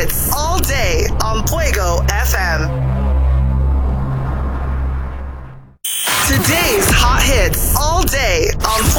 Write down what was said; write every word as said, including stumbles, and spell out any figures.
hits all day on Fuego F M. Today's hot hits all day on Fuego.